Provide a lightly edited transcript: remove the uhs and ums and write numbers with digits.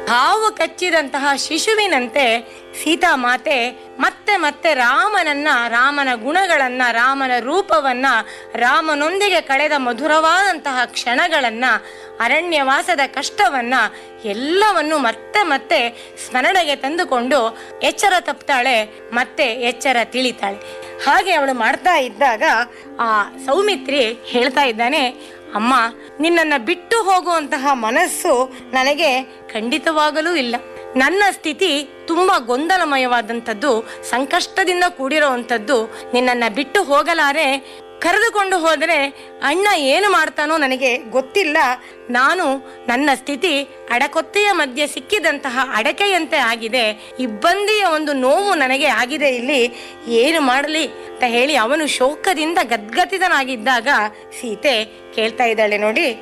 ಹಾವು ಕಚ್ಚಿದಂತಹ ಶಿಶುವಿನಂತೆ ಸೀತಾಮಾತೆ ಮತ್ತೆ ಮತ್ತೆ ರಾಮನ ಗುಣಗಳನ್ನ, ರಾಮನ ರೂಪವನ್ನ, ರಾಮನೊಂದಿಗೆ ಕಳೆದ ಮಧುರವಾದಂತಹ ಕ್ಷಣಗಳನ್ನ, ಅರಣ್ಯವಾಸದ ಕಷ್ಟವನ್ನ ಎಲ್ಲವನ್ನು ಮತ್ತೆ ಮತ್ತೆ ಸ್ಮರಣೆಗೆ ತಂದುಕೊಂಡು ಎಚ್ಚರ ತಪ್ತಾಳೆ, ಮತ್ತೆ ಎಚ್ಚರ ತಿಳಿತಾಳೆ. ಹಾಗೆ ಅವಳು ಮಾಡ್ತಾ ಇದ್ದಾಗ ಆ ಸೌಮಿತ್ರಿ ಹೇಳ್ತಾ ಇದ್ದಾನೆ, ಅಮ್ಮ, ನಿನ್ನನ್ನು ಬಿಟ್ಟು ಹೋಗುವಂತಹ ಮನಸ್ಸು ನನಗೆ ಖಂಡಿತವಾಗಲೂ ಇಲ್ಲ. ನನ್ನ ಸ್ಥಿತಿ ತುಂಬಾ ಗೊಂದಲಮಯವಾದಂಥದ್ದು, ಸಂಕಷ್ಟದಿಂದ ಕೂಡಿರುವಂಥದ್ದು. ನಿನ್ನನ್ನು ಬಿಟ್ಟು ಹೋಗಲಾರೆ. ಕರೆದುಕೊಂಡು ಹೋದರೆ ಅಣ್ಣ ಏನು ಮಾಡ್ತಾನೋ ನನಗೆ ಗೊತ್ತಿಲ್ಲ. ನನ್ನ ಸ್ಥಿತಿ ಅಡಕೊತ್ತೆಯ ಮಧ್ಯೆ ಸಿಕ್ಕಿದಂತಹ ಅಡಕೆಯಂತೆ ಆಗಿದೆ. ಇಬ್ಬಂದಿಯ ಒಂದು ನೋವು ನನಗೆ ಆಗಿದೆ. ಇಲ್ಲಿ ಏನು ಮಾಡಲಿ ಅಂತ ಹೇಳಿ ಅವನು ಶೋಕದಿಂದ ಗದ್ಗದಿತನಾಗಿದ್ದಾಗ ಸೀತೆ ಕೇಳ್ತಾ ಇದ್ದಾಳೆ ನೋಡಿ,